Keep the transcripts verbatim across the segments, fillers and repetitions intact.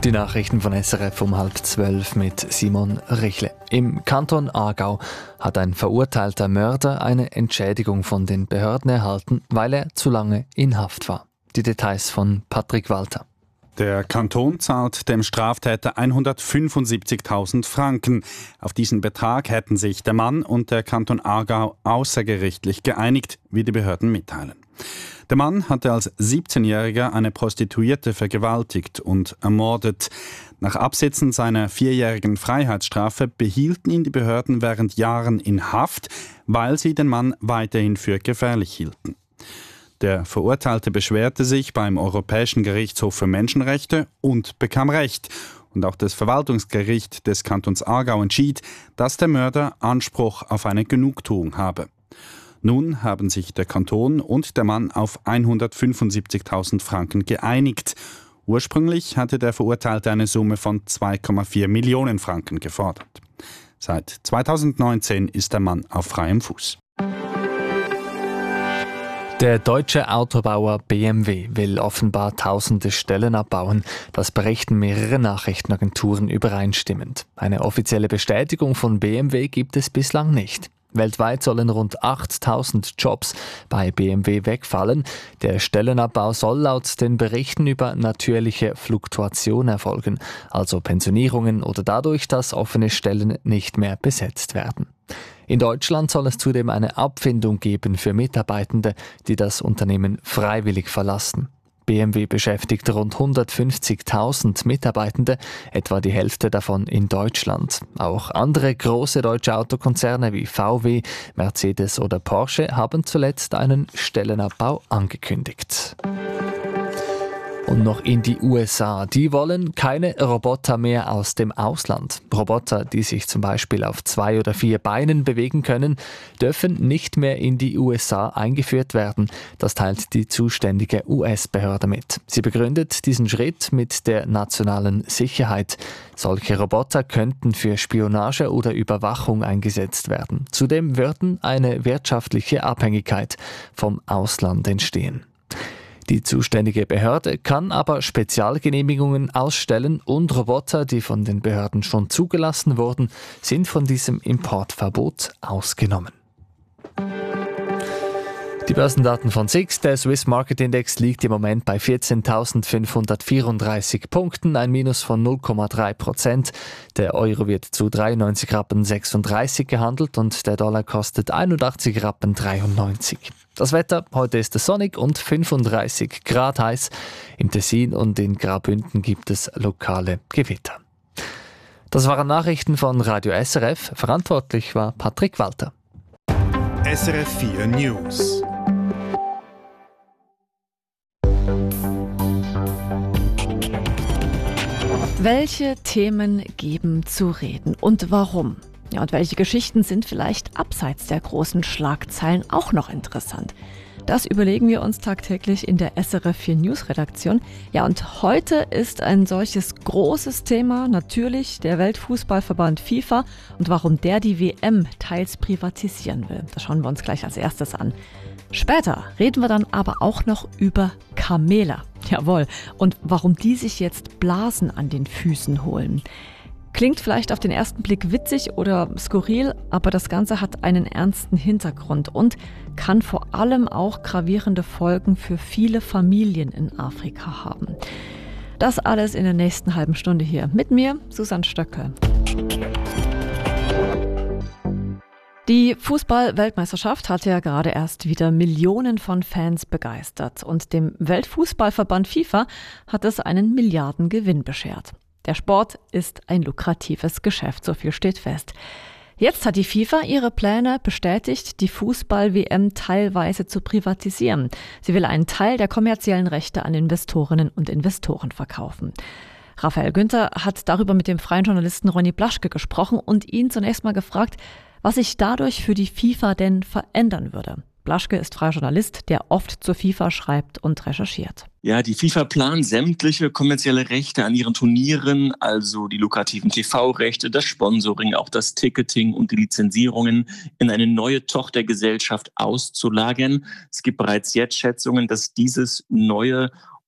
Die Nachrichten von S R F um halb zwölf mit Simon Richle. Im Kanton Aargau hat ein verurteilter Mörder eine Entschädigung von den Behörden erhalten, weil er zu lange in Haft war. Die Details von Patrick Walter. Der Kanton zahlt dem Straftäter hundertfünfundsiebzigtausend Franken. Auf diesen Betrag hätten sich der Mann und der Kanton Aargau außergerichtlich geeinigt, wie die Behörden mitteilen. Der Mann hatte als siebzehnjähriger eine Prostituierte vergewaltigt und ermordet. Nach Absitzen seiner vierjährigen Freiheitsstrafe behielten ihn die Behörden während Jahren in Haft, weil sie den Mann weiterhin für gefährlich hielten. Der Verurteilte beschwerte sich beim Europäischen Gerichtshof für Menschenrechte und bekam Recht. Und auch das Verwaltungsgericht des Kantons Aargau entschied, dass der Mörder Anspruch auf eine Genugtuung habe. Nun haben sich der Kanton und der Mann auf hundertfünfundsiebzigtausend Franken geeinigt. Ursprünglich hatte der Verurteilte eine Summe von zwei Komma vier Millionen Franken gefordert. Seit zweitausendneunzehn ist der Mann auf freiem Fuß. Der deutsche Autobauer B M W will offenbar tausende Stellen abbauen. Das berichten mehrere Nachrichtenagenturen übereinstimmend. Eine offizielle Bestätigung von B M W gibt es bislang nicht. Weltweit sollen rund achttausend Jobs bei B M W wegfallen. Der Stellenabbau soll laut den Berichten über natürliche Fluktuation erfolgen, also Pensionierungen oder dadurch, dass offene Stellen nicht mehr besetzt werden. In Deutschland soll es zudem eine Abfindung geben für Mitarbeitende, die das Unternehmen freiwillig verlassen. B M W beschäftigt rund hundertfünfzigtausend Mitarbeitende, etwa die Hälfte davon in Deutschland. Auch andere große deutsche Autokonzerne wie V W, Mercedes oder Porsche haben zuletzt einen Stellenabbau angekündigt. Und noch in die U S A. Die wollen keine Roboter mehr aus dem Ausland. Roboter, die sich zum Beispiel auf zwei oder vier Beinen bewegen können, dürfen nicht mehr in die U S A eingeführt werden. Das teilt die zuständige U S-Behörde mit. Sie begründet diesen Schritt mit der nationalen Sicherheit. Solche Roboter könnten für Spionage oder Überwachung eingesetzt werden. Zudem würden eine wirtschaftliche Abhängigkeit vom Ausland entstehen. Die zuständige Behörde kann aber Spezialgenehmigungen ausstellen und Roboter, die von den Behörden schon zugelassen wurden, sind von diesem Importverbot ausgenommen. Die Börsendaten von S I X, der Swiss Market Index, liegt im Moment bei vierzehntausendfünfhundertvierunddreißig Punkten, ein Minus von null Komma drei Prozent. Der Euro wird zu dreiundneunzig Rappen sechsunddreißig gehandelt und der Dollar kostet einundachtzig Rappen dreiundneunzig. Das Wetter, heute ist es sonnig und fünfunddreißig Grad heiß. Im Tessin und in Graubünden gibt es lokale Gewitter. Das waren Nachrichten von Radio S R F. Verantwortlich war Patrick Walter. S R F vier News. Welche Themen geben zu reden und warum? Ja, und welche Geschichten sind vielleicht abseits der großen Schlagzeilen auch noch interessant? Das überlegen wir uns tagtäglich in der S R F vier News Redaktion. Ja, und heute ist ein solches großes Thema natürlich der Weltfußballverband FIFA und warum der die W M teils privatisieren will. Das schauen wir uns gleich als erstes an. Später reden wir dann aber auch noch über Kamele. Jawohl. Und warum die sich jetzt Blasen an den Füßen holen. Klingt vielleicht auf den ersten Blick witzig oder skurril, aber das Ganze hat einen ernsten Hintergrund und kann vor allem auch gravierende Folgen für viele Familien in Afrika haben. Das alles in der nächsten halben Stunde hier. Mit mir, Susanne Stöckel. Die Fußball-Weltmeisterschaft hat ja gerade erst wieder Millionen von Fans begeistert und dem Weltfußballverband FIFA hat es einen Milliardengewinn beschert. Der Sport ist ein lukratives Geschäft, so viel steht fest. Jetzt hat die FIFA ihre Pläne bestätigt, die Fußball-W M teilweise zu privatisieren. Sie will einen Teil der kommerziellen Rechte an Investorinnen und Investoren verkaufen. Raphael Günther hat darüber mit dem freien Journalisten Ronny Blaschke gesprochen und ihn zunächst mal gefragt, was sich dadurch für die FIFA denn verändern würde. Blaschke ist freier Journalist, der oft zur FIFA schreibt und recherchiert. Ja, die FIFA plant sämtliche kommerzielle Rechte an ihren Turnieren, also die lukrativen T V-Rechte, das Sponsoring, auch das Ticketing und die Lizenzierungen in eine neue Tochtergesellschaft auszulagern. Es gibt bereits jetzt Schätzungen, dass dieses neue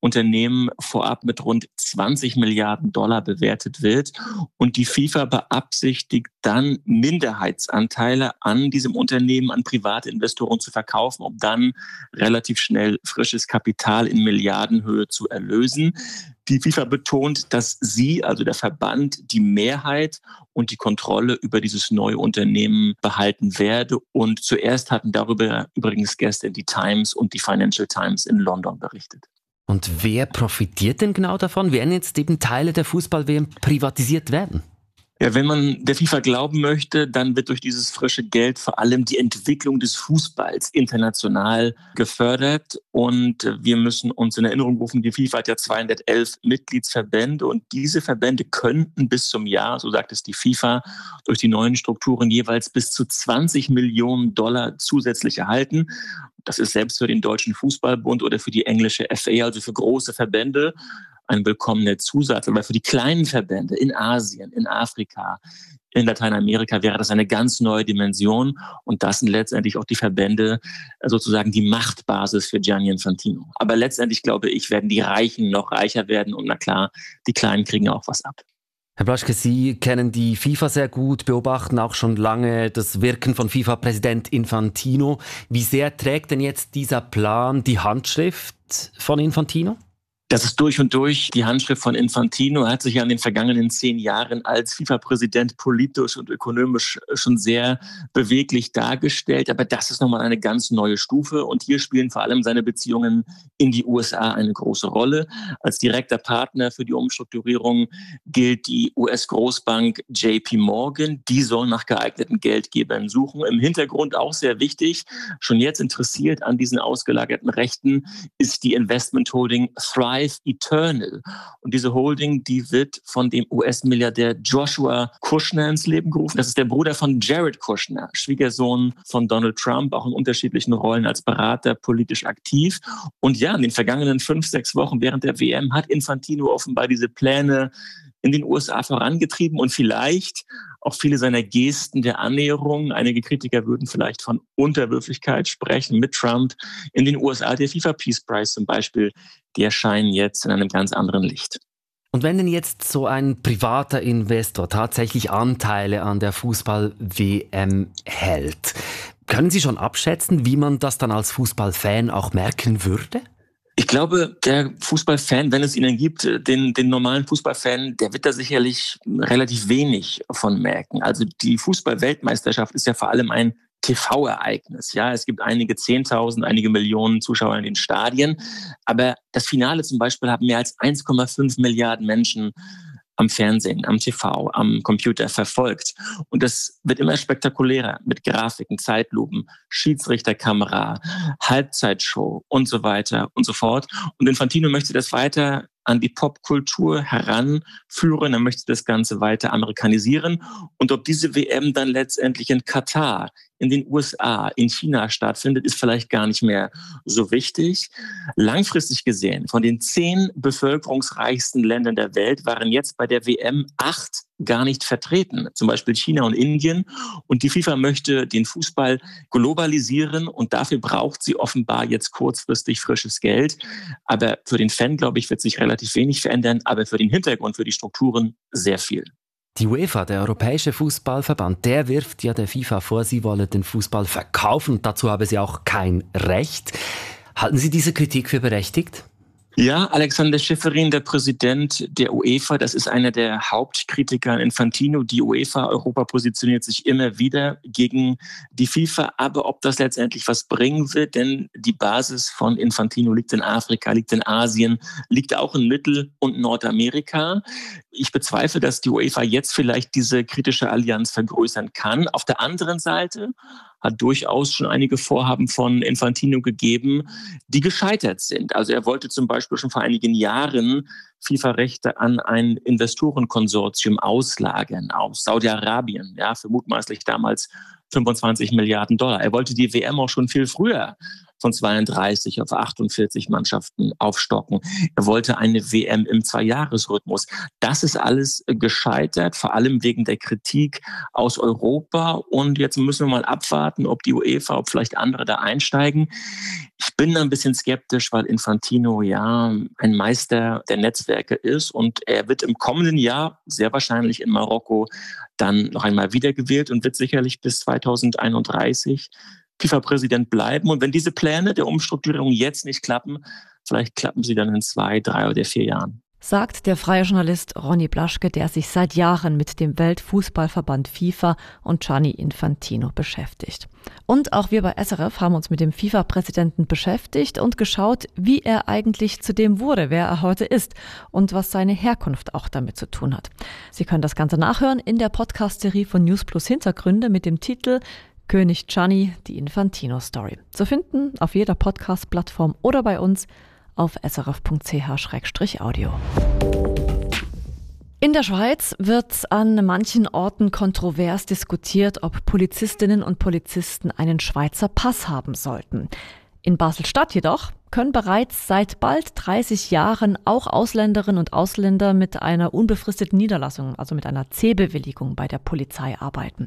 Unternehmen vorab mit rund zwanzig Milliarden Dollar bewertet wird. Und die FIFA beabsichtigt dann, Minderheitsanteile an diesem Unternehmen an private Investoren zu verkaufen, um dann relativ schnell frisches Kapital in Milliardenhöhe zu erlösen. Die FIFA betont, dass sie, also der Verband, die Mehrheit und die Kontrolle über dieses neue Unternehmen behalten werde. Und zuerst hatten darüber übrigens gestern die Times und die Financial Times in London berichtet. Und wer profitiert denn genau davon? Werden jetzt eben Teile der Fußball-W M privatisiert werden? Ja, wenn man der FIFA glauben möchte, dann wird durch dieses frische Geld vor allem die Entwicklung des Fußballs international gefördert. Und wir müssen uns in Erinnerung rufen, die FIFA hat ja zweihundertelf Mitgliedsverbände und diese Verbände könnten bis zum Jahr, so sagt es die FIFA, durch die neuen Strukturen jeweils bis zu zwanzig Millionen Dollar zusätzlich erhalten. Das ist selbst für den Deutschen Fußballbund oder für die englische F A, also für große Verbände, ein willkommener Zusatz. Aber für die kleinen Verbände in Asien, in Afrika, in Lateinamerika wäre das eine ganz neue Dimension. Und das sind letztendlich auch die Verbände, sozusagen die Machtbasis für Gianni Infantino. Aber letztendlich, glaube ich, werden die Reichen noch reicher werden. Und na klar, die Kleinen kriegen auch was ab. Herr Blaschke, Sie kennen die FIFA sehr gut, beobachten auch schon lange das Wirken von FIFA-Präsident Infantino. Wie sehr trägt denn jetzt dieser Plan die Handschrift von Infantino? Das ist durch und durch die Handschrift von Infantino. Er hat sich ja in den vergangenen zehn Jahren als FIFA-Präsident politisch und ökonomisch schon sehr beweglich dargestellt. Aber das ist nochmal eine ganz neue Stufe. Und hier spielen vor allem seine Beziehungen in die U S A eine große Rolle. Als direkter Partner für die Umstrukturierung gilt die U S-Großbank J P Morgan. Die soll nach geeigneten Geldgebern suchen. Im Hintergrund auch sehr wichtig, schon jetzt interessiert an diesen ausgelagerten Rechten, ist die Investment-Holding Thrive Eternal. Und diese Holding, die wird von dem U S-Milliardär Joshua Kushner ins Leben gerufen. Das ist der Bruder von Jared Kushner, Schwiegersohn von Donald Trump, auch in unterschiedlichen Rollen als Berater politisch aktiv. Und ja, in den vergangenen fünf, sechs Wochen während der W M hat Infantino offenbar diese Pläne in den U S A vorangetrieben und vielleicht auch viele seiner Gesten der Annäherung. Einige Kritiker würden vielleicht von Unterwürfigkeit sprechen mit Trump in den U S A. Der FIFA Peace Prize zum Beispiel, die erscheinen jetzt in einem ganz anderen Licht. Und wenn denn jetzt so ein privater Investor tatsächlich Anteile an der Fußball-W M hält, können Sie schon abschätzen, wie man das dann als Fußballfan auch merken würde? Ich glaube, der Fußballfan, wenn es ihn gibt, den, den normalen Fußballfan, der wird da sicherlich relativ wenig von merken. Also die Fußball-Weltmeisterschaft ist ja vor allem ein T V-Ereignis. Ja, es gibt einige Zehntausend, einige Millionen Zuschauer in den Stadien. Aber das Finale zum Beispiel haben mehr als eins Komma fünf Milliarden Menschen am Fernsehen, am T V, am Computer verfolgt. Und das wird immer spektakulärer mit Grafiken, Zeitlupen, Schiedsrichterkamera, Halbzeitshow und so weiter und so fort. Und Infantino möchte das weiter an die Popkultur heranführen. Er möchte das Ganze weiter amerikanisieren. Und ob diese W M dann letztendlich in Katar, in den U S A, in China stattfindet, ist vielleicht gar nicht mehr so wichtig. Langfristig gesehen, von den zehn bevölkerungsreichsten Ländern der Welt waren jetzt bei der W M acht gar nicht vertreten, zum Beispiel China und Indien. Und die FIFA möchte den Fußball globalisieren und dafür braucht sie offenbar jetzt kurzfristig frisches Geld. Aber für den Fan, glaube ich, wird sich relativ wenig verändern, aber für den Hintergrund, für die Strukturen sehr viel. Die UEFA, der Europäische Fußballverband, der wirft ja der FIFA vor, sie wolle den Fußball verkaufen. Dazu habe sie auch kein Recht. Halten Sie diese Kritik für berechtigt? Ja, Alexander Schäferin, der Präsident der UEFA, das ist einer der Hauptkritiker an Infantino. Die UEFA, Europa positioniert sich immer wieder gegen die FIFA. Aber ob das letztendlich was bringen wird, denn die Basis von Infantino liegt in Afrika, liegt in Asien, liegt auch in Mittel- und Nordamerika. Ich bezweifle, dass die UEFA jetzt vielleicht diese kritische Allianz vergrößern kann. Auf der anderen Seite hat durchaus schon einige Vorhaben von Infantino gegeben, die gescheitert sind. Also er wollte zum Beispiel schon vor einigen Jahren FIFA-Rechte an ein Investorenkonsortium auslagern aus Saudi-Arabien, ja, für mutmaßlich damals fünfundzwanzig Milliarden Dollar. Er wollte die W M auch schon viel früher von zweiunddreißig auf achtundvierzig Mannschaften aufstocken. Er wollte eine W M im Zweijahresrhythmus. Das ist alles gescheitert, vor allem wegen der Kritik aus Europa. Und jetzt müssen wir mal abwarten, ob die UEFA, ob vielleicht andere da einsteigen. Ich bin da ein bisschen skeptisch, weil Infantino ja ein Meister der Netzwerke ist und er wird im kommenden Jahr sehr wahrscheinlich in Marokko dann noch einmal wiedergewählt und wird sicherlich bis zweitausendeinunddreißig FIFA-Präsident bleiben. Und wenn diese Pläne der Umstrukturierung jetzt nicht klappen, vielleicht klappen sie dann in zwei, drei oder vier Jahren. Sagt der freie Journalist Ronny Blaschke, der sich seit Jahren mit dem Weltfußballverband FIFA und Gianni Infantino beschäftigt. Und auch wir bei S R F haben uns mit dem FIFA-Präsidenten beschäftigt und geschaut, wie er eigentlich zu dem wurde, wer er heute ist und was seine Herkunft auch damit zu tun hat. Sie können das Ganze nachhören in der Podcast-Serie von News Plus Hintergründe mit dem Titel König Gianni, die Infantino-Story. Zu finden auf jeder Podcast-Plattform oder bei uns auf s r f punkt c h slash audio. In der Schweiz wird an manchen Orten kontrovers diskutiert, ob Polizistinnen und Polizisten einen Schweizer Pass haben sollten. In Basel-Stadt jedoch können bereits seit bald dreißig Jahren auch Ausländerinnen und Ausländer mit einer unbefristeten Niederlassung, also mit einer C-Bewilligung bei der Polizei arbeiten.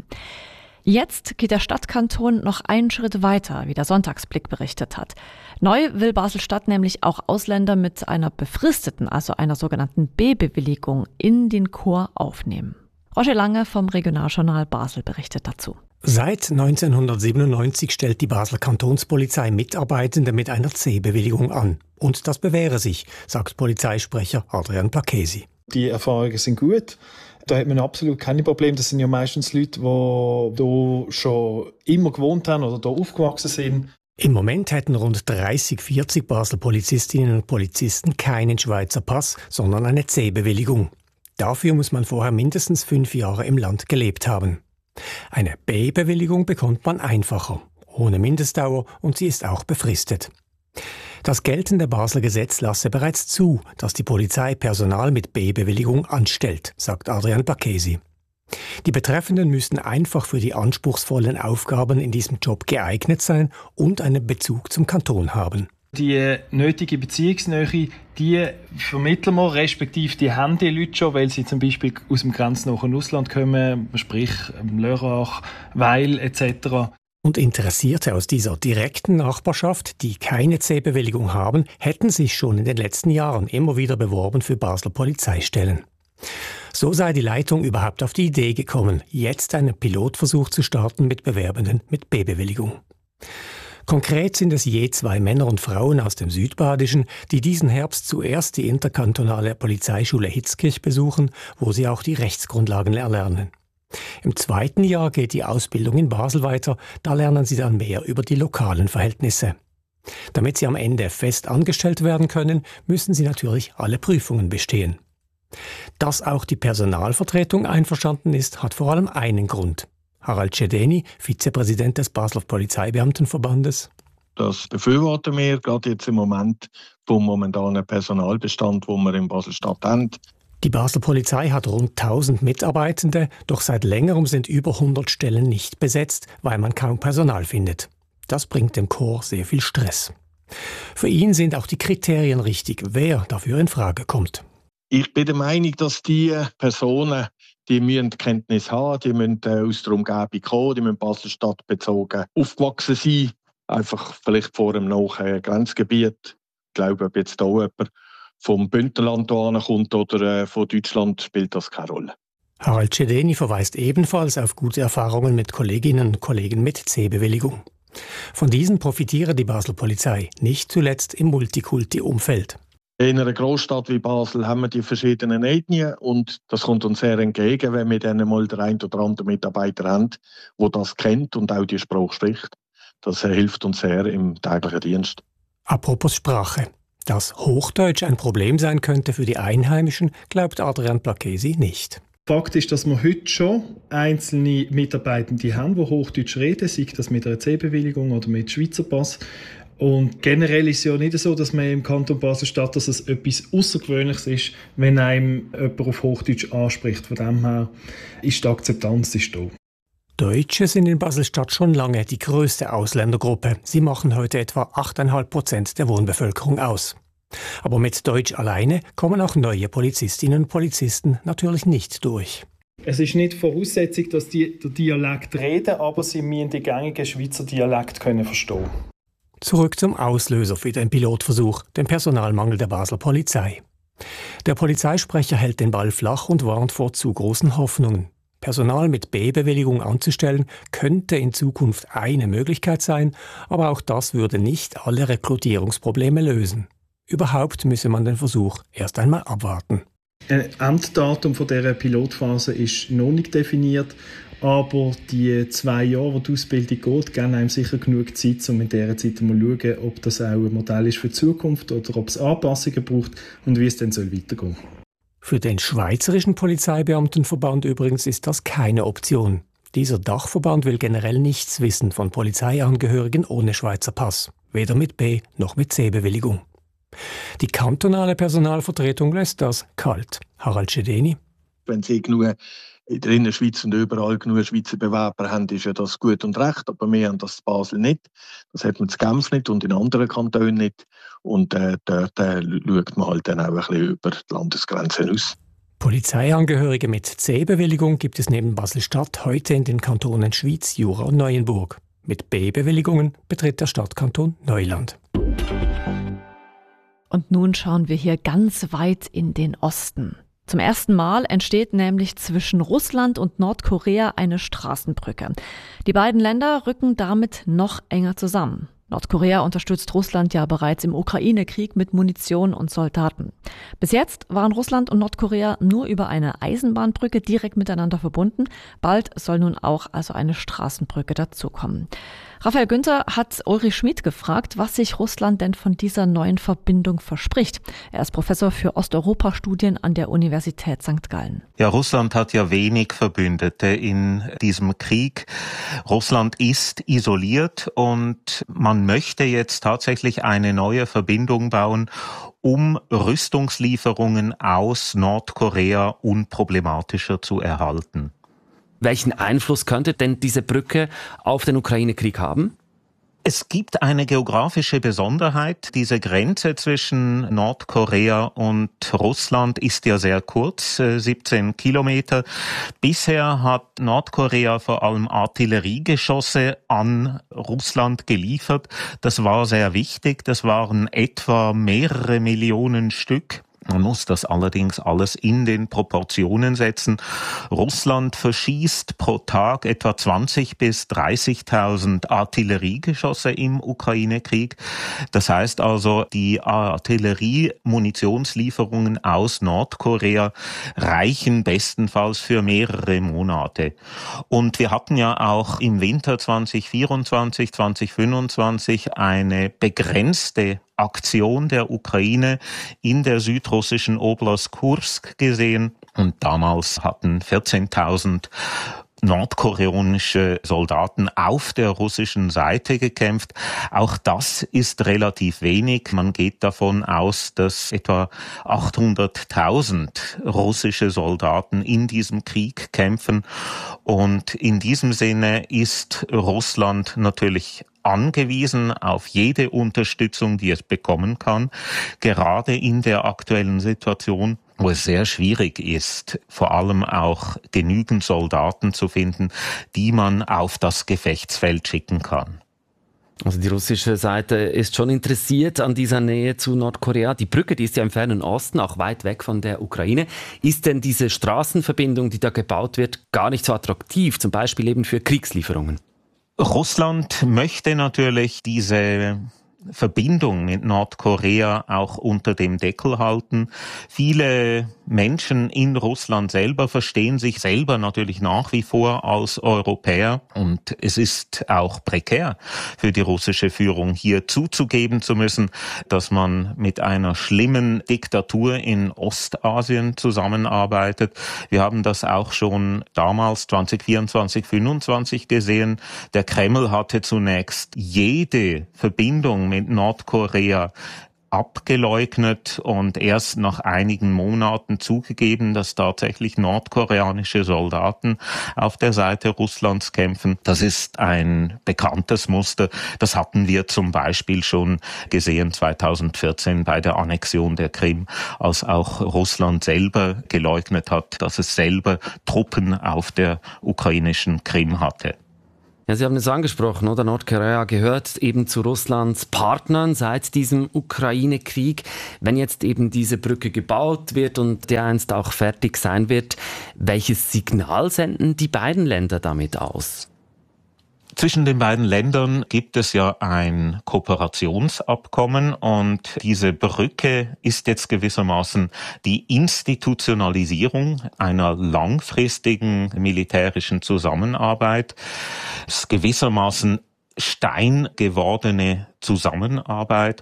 Jetzt geht der Stadtkanton noch einen Schritt weiter, wie der Sonntagsblick berichtet hat. Neu will Basel-Stadt nämlich auch Ausländer mit einer befristeten, also einer sogenannten B-Bewilligung, in den Korps aufnehmen. Roger Lange vom Regionaljournal Basel berichtet dazu. Seit neunzehnhundertsiebenundneunzig stellt die Basler Kantonspolizei Mitarbeitende mit einer C-Bewilligung an. Und das bewähre sich, sagt Polizeisprecher Adrian Placchesi. Die Erfahrungen sind gut. Da hat man absolut keine Probleme. Das sind ja meistens Leute, die hier schon immer gewohnt haben oder hier aufgewachsen sind. Im Moment hätten rund dreißig, vierzig Basler Polizistinnen und Polizisten keinen Schweizer Pass, sondern eine C-Bewilligung. Dafür muss man vorher mindestens fünf Jahre im Land gelebt haben. Eine B-Bewilligung bekommt man einfacher, ohne Mindestdauer, und sie ist auch befristet. Das geltende Basler Gesetz lasse bereits zu, dass die Polizei Personal mit B-Bewilligung anstellt, sagt Adrian Placchesi. Die Betreffenden müssten einfach für die anspruchsvollen Aufgaben in diesem Job geeignet sein und einen Bezug zum Kanton haben. Die nötige Beziehungsnähe, die vermitteln wir, respektive die haben die Leute schon, weil sie zum Beispiel aus dem grenznahen Ausland kommen, sprich Lörrach, Weil et cetera. Und Interessierte aus dieser direkten Nachbarschaft, die keine C-Bewilligung haben, hätten sich schon in den letzten Jahren immer wieder beworben für Basler Polizeistellen. So sei die Leitung überhaupt auf die Idee gekommen, jetzt einen Pilotversuch zu starten mit Bewerbenden mit B-Bewilligung. Konkret sind es je zwei Männer und Frauen aus dem Südbadischen, die diesen Herbst zuerst die interkantonale Polizeischule Hitzkirch besuchen, wo sie auch die Rechtsgrundlagen erlernen. Im zweiten Jahr geht die Ausbildung in Basel weiter, da lernen sie dann mehr über die lokalen Verhältnisse. Damit sie am Ende fest angestellt werden können, müssen sie natürlich alle Prüfungen bestehen. Dass auch die Personalvertretung einverstanden ist, hat vor allem einen Grund. Harald Cedeni, Vizepräsident des Basler Polizeibeamtenverbandes. Das befürworten wir gerade jetzt im Moment vom momentanen Personalbestand, den wir in Basel-Stadt haben. Die Basler Polizei hat rund tausend Mitarbeitende, doch seit längerem sind über hundert Stellen nicht besetzt, weil man kaum Personal findet. Das bringt dem Korps sehr viel Stress. Für ihn sind auch die Kriterien richtig, wer dafür in Frage kommt. Ich bin der Meinung, dass die Personen, die müssen Kenntnis haben, die müssen aus der Umgebung kommen, die müssen Basel-Stadt bezogen aufgewachsen sein, einfach vielleicht vor einem nahen Grenzgebiet. Ich glaube, ob jetzt hier jemand vom Bündnerland kommt oder äh, von Deutschland, spielt das keine Rolle. Harald Cedeni verweist ebenfalls auf gute Erfahrungen mit Kolleginnen und Kollegen mit C-Bewilligung. Von diesen profitiere die Basler Polizei, nicht zuletzt im Multikulti-Umfeld. In einer Großstadt wie Basel haben wir die verschiedenen Ethnien und das kommt uns sehr entgegen, wenn wir dann mal den einen oder anderen Mitarbeiter haben, der das kennt und auch die Sprache spricht. Das hilft uns sehr im täglichen Dienst. Apropos Sprache. Dass Hochdeutsch ein Problem sein könnte für die Einheimischen, glaubt Adrian Placchesi nicht. Fakt ist, dass wir heute schon einzelne Mitarbeitende haben, die Hochdeutsch reden, sei das mit einer C-Bewilligung oder mit Schweizer Pass. Und generell ist es ja nicht so, dass man im Kanton Basel-Stadt, dass es etwas Außergewöhnliches ist, wenn einem jemand auf Hochdeutsch anspricht. Von dem her ist die Akzeptanz ist da. Deutsche sind in Basel-Stadt schon lange die grösste Ausländergruppe. Sie machen heute etwa acht Komma fünf Prozent der Wohnbevölkerung aus. Aber mit Deutsch alleine kommen auch neue Polizistinnen und Polizisten natürlich nicht durch. Es ist nicht Voraussetzung, dass die den Dialekt reden, aber sie müssen den gängigen Schweizer Dialekt können verstehen. Zurück zum Auslöser für den Pilotversuch, dem Personalmangel der Basler Polizei. Der Polizeisprecher hält den Ball flach und warnt vor zu großen Hoffnungen. Personal mit B-Bewilligung anzustellen, könnte in Zukunft eine Möglichkeit sein, aber auch das würde nicht alle Rekrutierungsprobleme lösen. Überhaupt müsse man den Versuch erst einmal abwarten. Ein Enddatum von dieser Pilotphase ist noch nicht definiert, aber die zwei Jahre, wo die Ausbildung geht, geben einem sicher genug Zeit, um in dieser Zeit mal zu schauen, ob das auch ein Modell ist für die Zukunft oder ob es Anpassungen braucht und wie es dann soll weitergehen soll. Für den Schweizerischen Polizeibeamtenverband übrigens ist das keine Option. Dieser Dachverband will generell nichts wissen von Polizeiangehörigen ohne Schweizer Pass, weder mit B- noch mit C-Bewilligung. Die kantonale Personalvertretung lässt das kalt. Harald Schedeni. Wenn sie genug in der Innerschweiz und überall genug Schweizer Bewerber haben, ist ja das gut und recht, aber wir haben das in Basel nicht. Das hat man in Genf nicht und in anderen Kantonen nicht. Und äh, dort äh, schaut man halt dann auch ein bisschen über die Landesgrenzen aus. Polizeiangehörige mit C-Bewilligung gibt es neben Basel-Stadt heute in den Kantonen Schwyz, Jura und Neuenburg. Mit B-Bewilligungen betritt der Stadtkanton Neuland. Und nun schauen wir hier ganz weit in den Osten. Zum ersten Mal entsteht nämlich zwischen Russland und Nordkorea eine Straßenbrücke. Die beiden Länder rücken damit noch enger zusammen. Nordkorea unterstützt Russland ja bereits im Ukraine-Krieg mit Munition und Soldaten. Bis jetzt waren Russland und Nordkorea nur über eine Eisenbahnbrücke direkt miteinander verbunden. Bald soll nun auch also eine Straßenbrücke dazukommen. Raphael Günther hat Ulrich Schmid gefragt, was sich Russland denn von dieser neuen Verbindung verspricht. Er ist Professor für Osteuropa-Studien an der Universität Sankt Gallen. Ja, Russland hat ja wenig Verbündete in diesem Krieg. Russland ist isoliert und man möchte jetzt tatsächlich eine neue Verbindung bauen, um Rüstungslieferungen aus Nordkorea unproblematischer zu erhalten. Welchen Einfluss könnte denn diese Brücke auf den Ukraine-Krieg haben? Es gibt eine geografische Besonderheit. Diese Grenze zwischen Nordkorea und Russland ist ja sehr kurz, siebzehn Kilometer. Bisher hat Nordkorea vor allem Artilleriegeschosse an Russland geliefert. Das war sehr wichtig. Das waren etwa mehrere Millionen Stück. Man muss das allerdings alles in den Proportionen setzen. Russland verschießt pro Tag etwa zwanzig bis dreißigtausend Artilleriegeschosse im Ukraine-Krieg. Das heißt also, die Artillerie-Munitionslieferungen aus Nordkorea reichen bestenfalls für mehrere Monate. Und wir hatten ja auch im Winter zwanzig vierundzwanzig, zwanzig fünfundzwanzig eine begrenzte Aktion der Ukraine in der südrussischen Oblast Kursk gesehen. Und damals hatten vierzehntausend nordkoreanische Soldaten auf der russischen Seite gekämpft. Auch das ist relativ wenig. Man geht davon aus, dass etwa achthunderttausend russische Soldaten in diesem Krieg kämpfen. Und in diesem Sinne ist Russland natürlich angewiesen auf jede Unterstützung, die es bekommen kann, gerade in der aktuellen Situation, wo es sehr schwierig ist, vor allem auch genügend Soldaten zu finden, die man auf das Gefechtsfeld schicken kann. Also die russische Seite ist schon interessiert an dieser Nähe zu Nordkorea. Die Brücke, die ist ja im fernen Osten, auch weit weg von der Ukraine. Ist denn diese Straßenverbindung, die da gebaut wird, gar nicht so attraktiv, zum Beispiel eben für Kriegslieferungen? Russland möchte natürlich diese Verbindung mit Nordkorea auch unter dem Deckel halten. Viele Menschen in Russland selber verstehen sich selber natürlich nach wie vor als Europäer. Und es ist auch prekär für die russische Führung, hier zuzugeben zu müssen, dass man mit einer schlimmen Diktatur in Ostasien zusammenarbeitet. Wir haben das auch schon damals zwanzig vierundzwanzig, fünfundzwanzig gesehen. Der Kreml hatte zunächst jede Verbindung mit Nordkorea abgeleugnet und erst nach einigen Monaten zugegeben, dass tatsächlich nordkoreanische Soldaten auf der Seite Russlands kämpfen. Das ist ein bekanntes Muster. Das hatten wir zum Beispiel schon gesehen zweitausendvierzehn bei der Annexion der Krim, als auch Russland selber geleugnet hat, dass es selber Truppen auf der ukrainischen Krim hatte. Ja, Sie haben es angesprochen, oder? Nordkorea gehört eben zu Russlands Partnern seit diesem Ukraine-Krieg. Wenn jetzt eben diese Brücke gebaut wird und der einst auch fertig sein wird, welches Signal senden die beiden Länder damit aus? Zwischen den beiden Ländern gibt es ja ein Kooperationsabkommen und diese Brücke ist jetzt gewissermaßen die Institutionalisierung einer langfristigen militärischen Zusammenarbeit. Es ist gewissermaßen steingewordene Zusammenarbeit.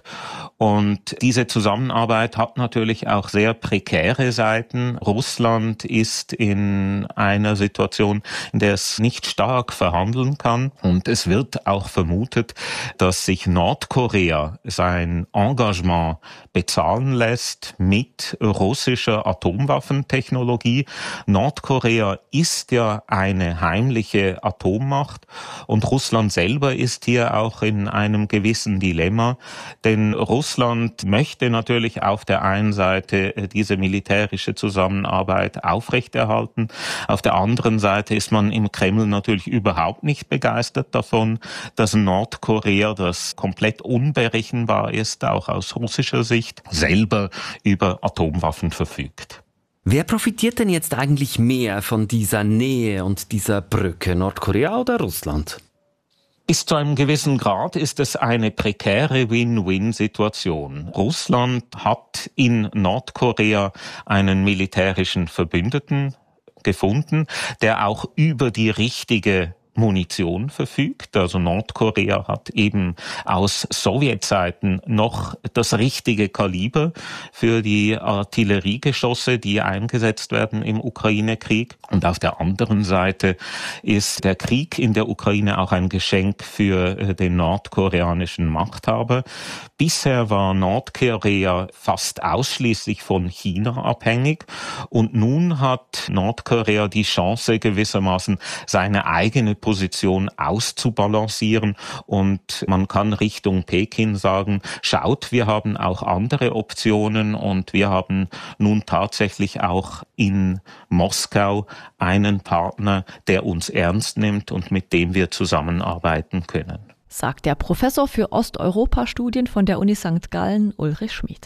Und diese Zusammenarbeit hat natürlich auch sehr prekäre Seiten. Russland ist in einer Situation, in der es nicht stark verhandeln kann. Und es wird auch vermutet, dass sich Nordkorea sein Engagement bezahlen lässt mit russischer Atomwaffentechnologie. Nordkorea ist ja eine heimliche Atommacht und Russland selber ist hier auch in einem gewissen Dilemma, denn Russland möchte natürlich auf der einen Seite diese militärische Zusammenarbeit aufrechterhalten, auf der anderen Seite ist man im Kreml natürlich überhaupt nicht begeistert davon, dass Nordkorea, das komplett unberechenbar ist, auch aus russischer Sicht, selber über Atomwaffen verfügt. Wer profitiert denn jetzt eigentlich mehr von dieser Nähe und dieser Brücke, Nordkorea oder Russland? Bis zu einem gewissen Grad ist es eine prekäre Win-Win-Situation. Russland hat in Nordkorea einen militärischen Verbündeten gefunden, der auch über die richtige Munition verfügt. Also Nordkorea hat eben aus Sowjetzeiten noch das richtige Kaliber für die Artilleriegeschosse, die eingesetzt werden im Ukraine-Krieg. Und auf der anderen Seite ist der Krieg in der Ukraine auch ein Geschenk für den nordkoreanischen Machthaber. Bisher war Nordkorea fast ausschließlich von China abhängig und nun hat Nordkorea die Chance, gewissermaßen seine eigene Position auszubalancieren und man kann Richtung Peking sagen, schaut, wir haben auch andere Optionen und wir haben nun tatsächlich auch in Moskau einen Partner, der uns ernst nimmt und mit dem wir zusammenarbeiten können. Sagt der Professor für Osteuropa-Studien von der Uni Sankt Gallen, Ulrich Schmid.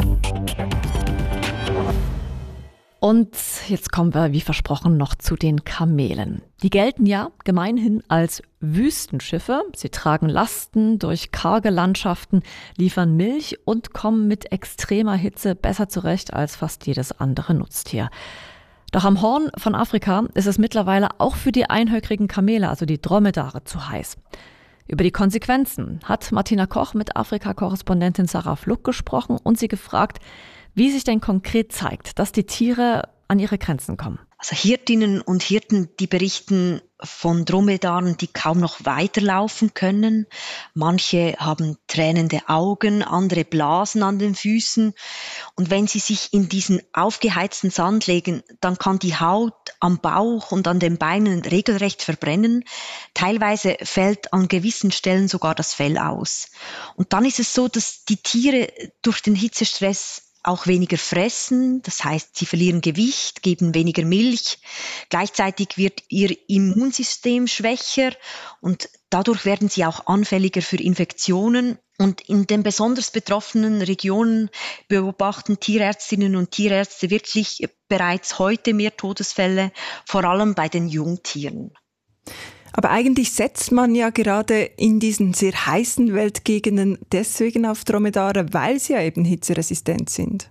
Und jetzt kommen wir, wie versprochen, noch zu den Kamelen. Die gelten ja gemeinhin als Wüstenschiffe. Sie tragen Lasten durch karge Landschaften, liefern Milch und kommen mit extremer Hitze besser zurecht als fast jedes andere Nutztier. Doch am Horn von Afrika ist es mittlerweile auch für die einhöckrigen Kamele, also die Dromedare, zu heiß. Über die Konsequenzen hat Martina Koch mit Afrika-Korrespondentin Sarah Fluck gesprochen und sie gefragt, wie sich denn konkret zeigt, dass die Tiere an ihre Grenzen kommen. Also Hirtinnen und Hirten, die berichten von Dromedaren, die kaum noch weiterlaufen können. Manche haben tränende Augen, andere Blasen an den Füßen. Und wenn sie sich in diesen aufgeheizten Sand legen, dann kann die Haut am Bauch und an den Beinen regelrecht verbrennen. Teilweise fällt an gewissen Stellen sogar das Fell aus. Und dann ist es so, dass die Tiere durch den Hitzestress auch weniger fressen, das heißt, sie verlieren Gewicht, geben weniger Milch. Gleichzeitig wird ihr Immunsystem schwächer und dadurch werden sie auch anfälliger für Infektionen. Und in den besonders betroffenen Regionen beobachten Tierärztinnen und Tierärzte wirklich bereits heute mehr Todesfälle, vor allem bei den Jungtieren. Aber eigentlich setzt man ja gerade in diesen sehr heißen Weltgegenden deswegen auf Dromedare, weil sie ja eben hitzeresistent sind.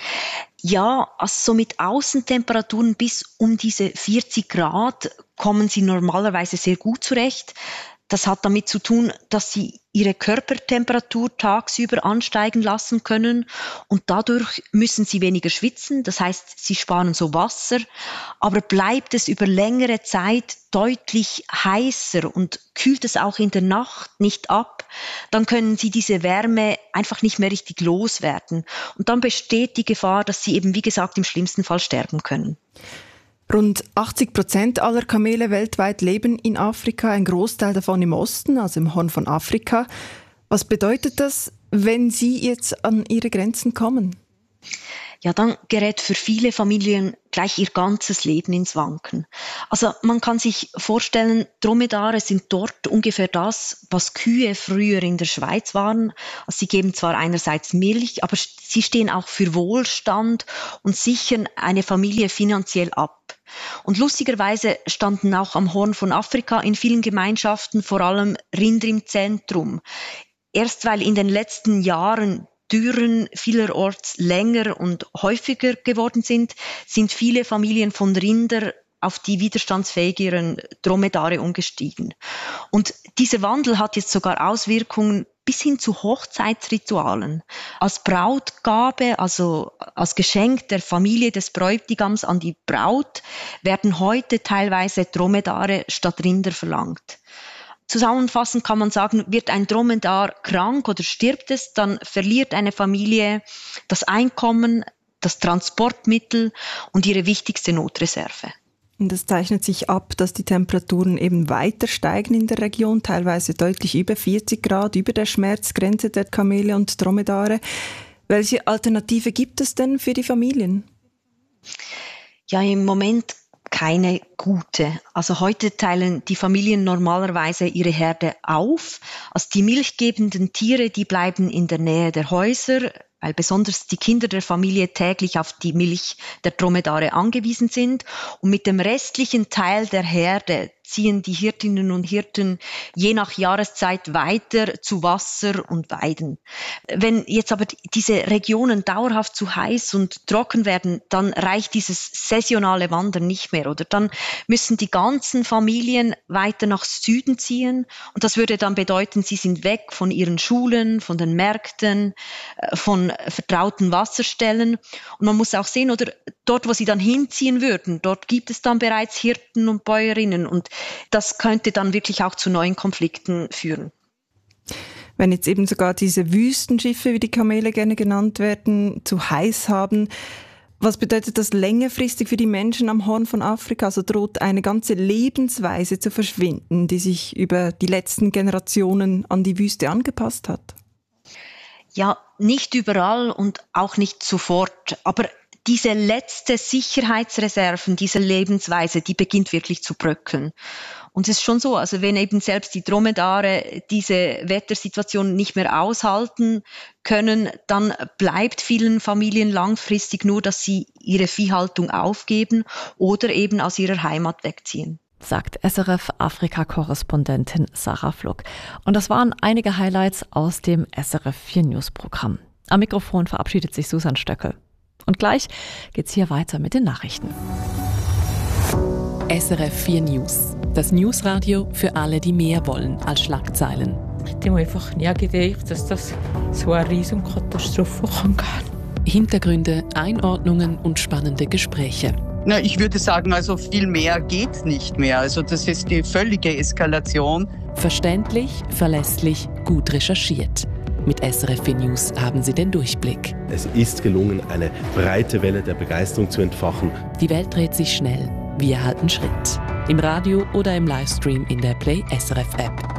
Ja, also so mit Außentemperaturen bis um diese vierzig Grad kommen sie normalerweise sehr gut zurecht. Das hat damit zu tun, dass sie ihre Körpertemperatur tagsüber ansteigen lassen können und dadurch müssen sie weniger schwitzen. Das heißt, sie sparen so Wasser. Aber bleibt es über längere Zeit deutlich heißer und kühlt es auch in der Nacht nicht ab, dann können sie diese Wärme einfach nicht mehr richtig loswerden. Und dann besteht die Gefahr, dass sie eben, wie gesagt, im schlimmsten Fall sterben können. Rund achtzig Prozent aller Kamele weltweit leben in Afrika, ein Großteil davon im Osten, also im Horn von Afrika. Was bedeutet das, wenn sie jetzt an ihre Grenzen kommen? ja, dann gerät für viele Familien gleich ihr ganzes Leben ins Wanken. Also man kann sich vorstellen, Dromedare sind dort ungefähr das, was Kühe früher in der Schweiz waren. Also sie geben zwar einerseits Milch, aber sie stehen auch für Wohlstand und sichern eine Familie finanziell ab. Und lustigerweise standen auch am Horn von Afrika in vielen Gemeinschaften vor allem Rinder im Zentrum. Erst weil in den letzten Jahren Dürren vielerorts länger und häufiger geworden sind, sind viele Familien von Rinder auf die widerstandsfähigeren Dromedare umgestiegen. Und dieser Wandel hat jetzt sogar Auswirkungen bis hin zu Hochzeitsritualen. Als Brautgabe, also als Geschenk der Familie des Bräutigams an die Braut, werden heute teilweise Dromedare statt Rinder verlangt. Zusammenfassend kann man sagen, wird ein Dromedar krank oder stirbt es, dann verliert eine Familie das Einkommen, das Transportmittel und ihre wichtigste Notreserve. Und es zeichnet sich ab, dass die Temperaturen eben weiter steigen in der Region, teilweise deutlich über vierzig Grad, über der Schmerzgrenze der Kamele und Dromedare. Welche Alternative gibt es denn für die Familien? Ja, im Moment keine gute. Also heute teilen die Familien normalerweise ihre Herde auf. Also die milchgebenden Tiere, die bleiben in der Nähe der Häuser, weil besonders die Kinder der Familie täglich auf die Milch der Dromedare angewiesen sind. Und mit dem restlichen Teil der Herde ziehen die Hirtinnen und Hirten je nach Jahreszeit weiter zu Wasser und Weiden. Wenn jetzt aber diese Regionen dauerhaft zu heiß und trocken werden, dann reicht dieses saisonale Wandern nicht mehr. Oder dann müssen die ganzen Familien weiter nach Süden ziehen. Und das würde dann bedeuten, sie sind weg von ihren Schulen, von den Märkten, von vertrauten Wasserstellen. Und man muss auch sehen, oder dort, wo sie dann hinziehen würden, dort gibt es dann bereits Hirten und Bäuerinnen. Und das könnte dann wirklich auch zu neuen Konflikten führen. Wenn jetzt eben sogar diese Wüstenschiffe, wie die Kamele gerne genannt werden, zu heiß haben, was bedeutet das längerfristig für die Menschen am Horn von Afrika? Also droht eine ganze Lebensweise zu verschwinden, die sich über die letzten Generationen an die Wüste angepasst hat? Ja, nicht überall und auch nicht sofort, aber diese letzte Sicherheitsreserven, diese Lebensweise, die beginnt wirklich zu bröckeln. Und es ist schon so, also wenn eben selbst die Dromedare diese Wettersituation nicht mehr aushalten können, dann bleibt vielen Familien langfristig nur, dass sie ihre Viehhaltung aufgeben oder eben aus ihrer Heimat wegziehen. Sagt S R F-Afrika-Korrespondentin Sarah Fluck. Und das waren einige Highlights aus dem S R F vier News-Programm. Am Mikrofon verabschiedet sich Susan Stöckel. Und gleich geht's hier weiter mit den Nachrichten. S R F vier News. Das Newsradio für alle, die mehr wollen als Schlagzeilen. Ich hätte mir einfach nie gedacht, dass das so eine Riesenkatastrophe kann gehen. Hintergründe, Einordnungen und spannende Gespräche. Na, ich würde sagen, also viel mehr geht nicht mehr. Also das ist die völlige Eskalation. Verständlich, verlässlich, gut recherchiert. Mit S R F vier News haben Sie den Durchblick. Es ist gelungen, eine breite Welle der Begeisterung zu entfachen. Die Welt dreht sich schnell. Wir halten Schritt. Im Radio oder im Livestream in der Play S R F App.